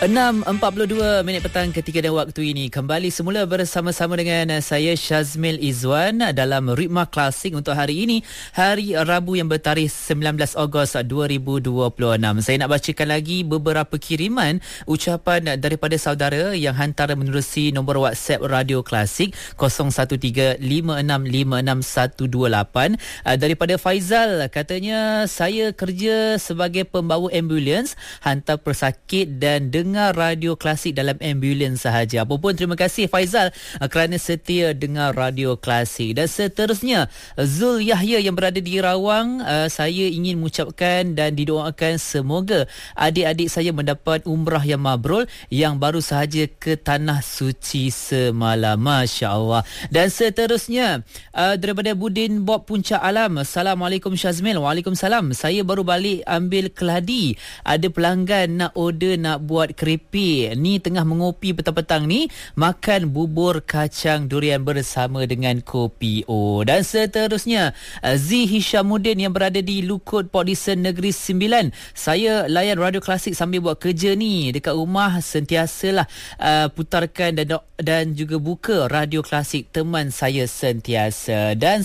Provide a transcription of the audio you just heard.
6.42 petang ketika dan waktu ini kembali semula bersama-sama dengan saya Syazmil Izwan dalam Ritma Klasik untuk hari ini, hari Rabu yang bertarikh 19 Ogos 2026. Saya nak bacakan lagi beberapa kiriman ucapan daripada saudara yang hantar menerusi nombor WhatsApp Radio Klasik 0135656128. Daripada Faizal, katanya saya kerja sebagai pembawa ambulans, hantar pesakit dan dengar Radio Klasik dalam ambulans sahaja. Apapun, terima kasih Faizal kerana setia dengar Radio Klasik. Dan seterusnya, Zul Yahya yang berada di Rawang, saya ingin mengucapkan dan didoakan semoga adik-adik saya mendapat umrah yang mabrur yang baru sahaja ke Tanah Suci semalam. Masya Allah. Dan seterusnya, daripada Budin Bob Puncak Alam, Assalamualaikum Syazmil. Waalaikumsalam. Saya baru balik ambil keladi. Ada pelanggan nak order nak buat keripik. Ni tengah mengopi petang-petang ni, makan bubur kacang durian bersama dengan kopi O. Dan seterusnya, Z Hishamuddin yang berada di Lukut, Port Dickson Negeri Sembilan. Saya layan Radio Klasik sambil buat kerja ni dekat rumah, sentiasalah putarkan dan juga buka Radio Klasik, teman saya sentiasa. Dan